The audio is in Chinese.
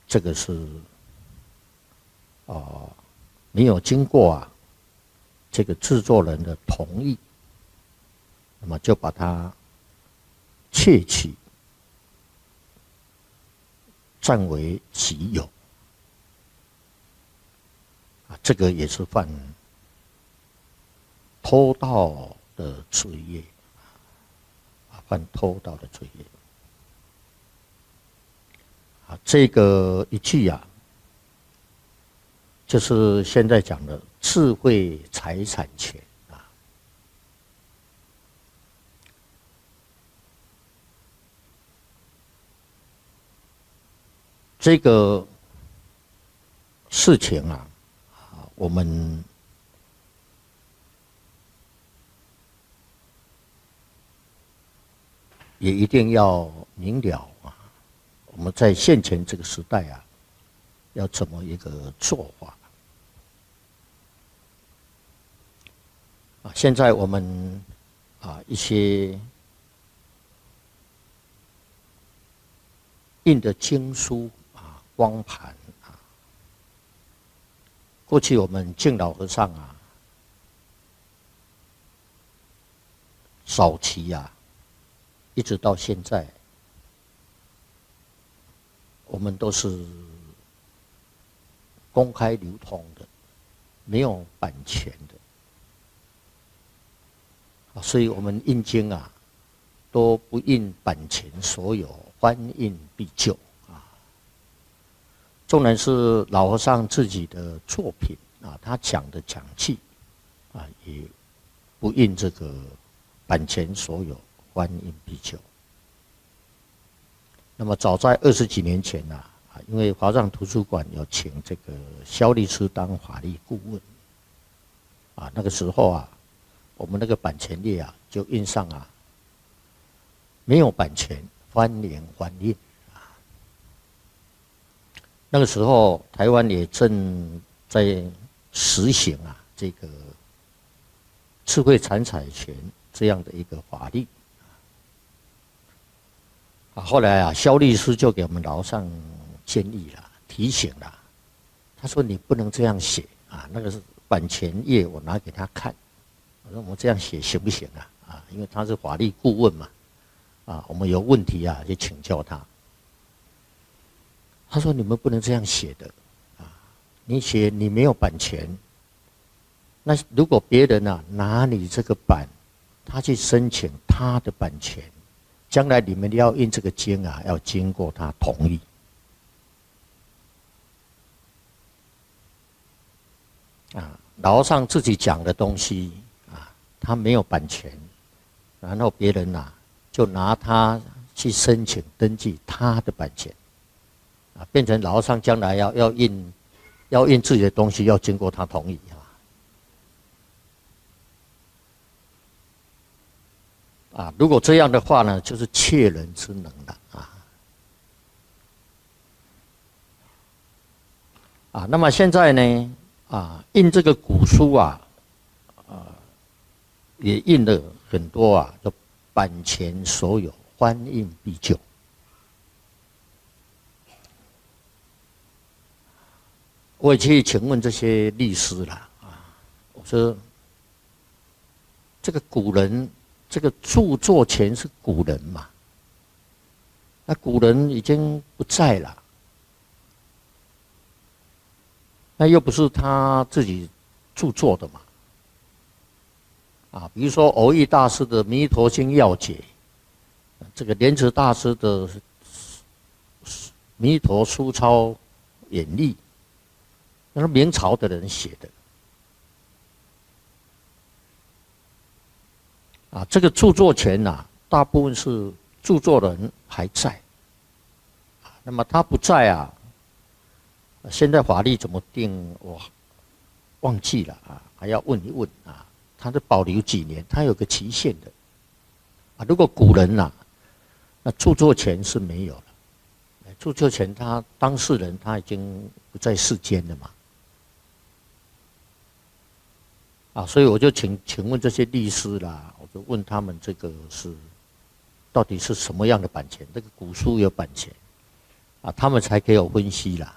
这个是没有经过这个制作人的同意，那么就把它窃取占为己有这个也是犯偷盗的罪业犯偷盗的罪业这个一句就是现在讲的智慧财产权这个事情我们也一定要明了我们在现前这个时代要怎么一个做法现在我们一些印的经书光盘过去我们敬老和尚早期一直到现在，我们都是公开流通的，没有版权的所以我们印经都不印版权所有，翻印必究纵然是老和尚自己的作品他讲的讲记也不印这个版权所有，翻印必究。那么早在20几年前因为华藏图书馆有请这个萧律师当法律顾问那个时候我们那个版权页就印上没有版权，翻联翻印那个时候台湾也正在实行这个智慧财产权这样的一个法律后来萧律师就给我们老上建议了，提醒了，他说你不能这样写那个是版权页，我拿给他看，我说我们这样写行不行因为他是法律顾问嘛我们有问题就请教他。他说你们不能这样写的你写你没有版权，那如果别人拿你这个版，他去申请他的版权，将来你们要印这个经要经过他同意老和尚自己讲的东西他没有版权，然后别人就拿他去申请登记他的版权变成老和尚将来要印自己的东西要经过他同意如果这样的话呢，就是窃人之能了那么现在呢印这个古书也印了很多就版权所有，翻印必究。我也去请问这些律师了我说这个古人这个著作权是古人嘛，那古人已经不在了，那又不是他自己著作的嘛比如说蕅益大师的《弥陀经要解》，这个莲池大师的《弥陀书钞演例》，那是明朝的人写的这个著作权大部分是著作人还在那么他不在现在法律怎么定我忘记了还要问一问他是保留几年，他有个期限的如果古人那著作权是没有了，著作权他当事人他已经不在世间了嘛所以我就请问这些律师啦，我就问他们这个是到底是什么样的版权？这个古书有版权， 他们才给我分析啦。